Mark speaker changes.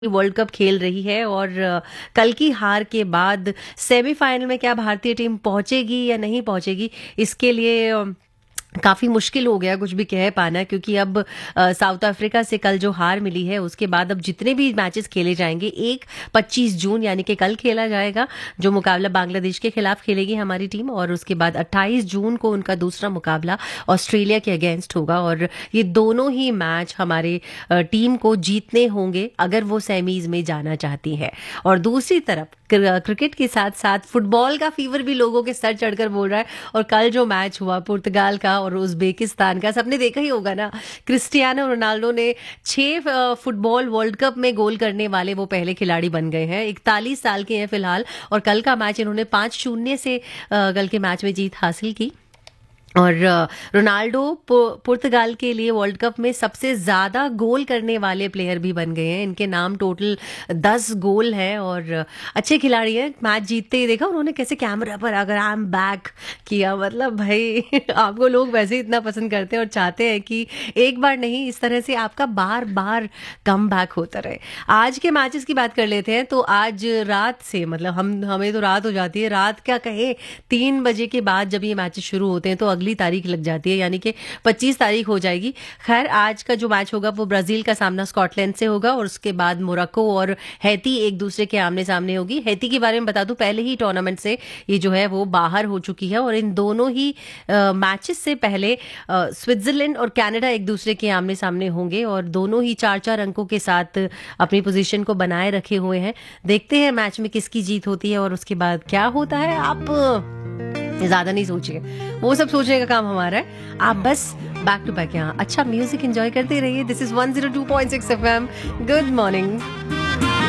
Speaker 1: World cup खेल रही है और कल की हार के बाद सेमीफाइनल में क्या भारतीय टीम पहुंचेगी या नहीं पहुंचेगी, इसके लिए काफ़ी मुश्किल हो गया कुछ भी कह पाना, क्योंकि अब साउथ अफ्रीका से कल जो हार मिली है उसके बाद अब जितने भी मैचेस खेले जाएंगे, एक 25 जून यानी कि कल खेला जाएगा जो मुकाबला बांग्लादेश के खिलाफ खेलेगी हमारी टीम, और उसके बाद 28 जून को उनका दूसरा मुकाबला ऑस्ट्रेलिया के अगेंस्ट होगा। और ये दोनों ही मैच हमारे टीम को जीतने होंगे अगर वो सेमीज में जाना चाहती है। और दूसरी तरफ क्रिकेट के साथ साथ फुटबॉल का फीवर भी लोगों के सर चढ़कर बोल रहा है। और कल जो मैच हुआ पुर्तगाल का और उज्बेकिस्तान का, सबने देखा ही होगा ना। क्रिस्टियानो रोनाल्डो ने 6 फुटबॉल वर्ल्ड कप में गोल करने वाले वो पहले खिलाड़ी बन गए हैं। 41 साल के हैं फिलहाल, और कल का मैच इन्होंने 5-0 से कल के मैच में जीत हासिल की। और रोनाल्डो पुर्तगाल के लिए वर्ल्ड कप में सबसे ज़्यादा गोल करने वाले प्लेयर भी बन गए हैं। इनके नाम टोटल 10 गोल हैं और अच्छे खिलाड़ी हैं। मैच जीतते ही देखा उन्होंने कैसे कैमरा पर अगर आई एम बैक किया, मतलब भाई आपको लोग वैसे ही इतना पसंद करते हैं और चाहते हैं कि एक बार नहीं, इस तरह से आपका बार बार कम बैक होता रहे। आज के मैचेस की बात कर लेते हैं। तो आज रात से, मतलब हमें तो रात हो जाती है, रात क्या कहे 3 बजे के बाद जब ये मैचेस शुरू होते हैं तो अगली तारीख लग जाती है, यानी कि 25 तारीख हो जाएगी। खैर, आज का जो मैच होगा वो ब्राजील का सामना स्कॉटलैंड से होगा और उसके बाद मोरक्को और हैती एक दूसरे के आमने सामने होगी। हैती के बारे में बता दूं, पहले ही टूर्नामेंट से ये जो है वो बाहर हो चुकी है और इन दोनों ही मैचेस से पहले स्विट्जरलैंड और कनाडा एक दूसरे के आमने सामने होंगे और दोनों ही 4-4 अंकों के साथ अपनी पोजीशन को बनाए रखे हुए हैं। देखते हैं मैच में किसकी जीत होती है और उसके बाद क्या होता है। आप ज्यादा नहीं सोचिए, वो सब सोचने का काम हमारा है। आप बस बैक टू बैक यहाँ अच्छा म्यूजिक एंजॉय करते रहिए। This is 102.6 FM। Good morning.